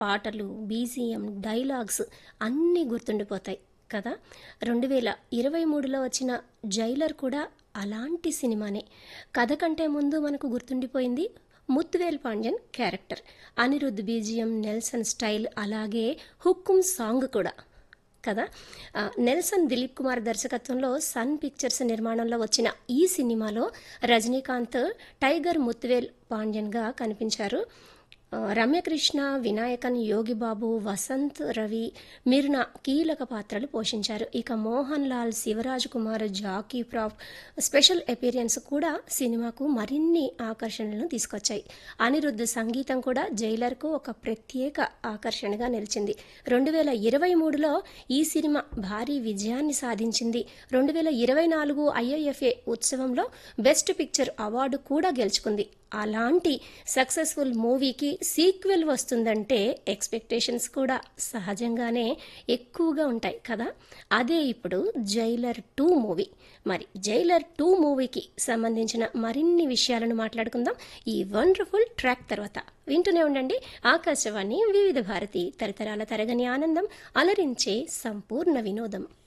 పాటలు, BGM, dialogues అన్నీ గుర్తుండిపోతాయి కదా! 2023లో వచ్చిన 'జైలర్' కూడా అలాంటి సినిమానే. కథ కంటే ముందు మనకు గుర్తుండిపోయింది Muthuvel Pandian character. Anirudh BGM, Nelson style, అలాగే 'హుక్కుం' సాంగ్ కూడా కదా! నెల్సన్ దిలీప్ కుమార్ దర్శకత్వంలో సన్ పిక్చర్స్ నిర్మాణంలో వచ్చిన ఈ సినిమాలో రజనీకాంత్ టైగర్ ముత్తువేల్ పాండ్యన్గా కనిపించారు. రమ్యకృష్ణ, వినాయకన్, యోగిబాబు, వసంత్ రవి, మిర్నా కీలక పాత్రలు పోషించారు. ఇక Mohan Lal, Shivraj Kumar, Jackie prof special appearance కూడా సినిమాకు మరిన్ని ఆకర్షణలను తీసుకొచ్చాయి. అనిరుద్ధ్ సంగీతం కూడా జైలర్కు ఒక ప్రత్యేక ఆకర్షణగా నిలిచింది. 2023లో ఈ సినిమా భారీ విజయాన్ని సాధించింది. 2024 ఐఐఎఫ్ఏ ఉత్సవంలో బెస్ట్ పిక్చర్ అవార్డు కూడా గెలుచుకుంది. అలాంటి సక్సెస్ఫుల్ మూవీకి సీక్వెల్ వస్తుందంటే ఎక్స్పెక్టేషన్స్ కూడా సహజంగానే ఎక్కువగా ఉంటాయి కదా! అదే ఇప్పుడు జైలర్ 2 మూవీ. మరి జైలర్ 2 మూవీకి సంబంధించిన మరిన్ని విషయాలను మాట్లాడుకుందాం ఈ వండర్ఫుల్ ట్రాక్ తర్వాత. వింటూనే ఉండండి ఆకాశవాణి వివిధ భారతి, తరతరాల తరగని ఆనందం, అలరించే సంపూర్ణ వినోదం.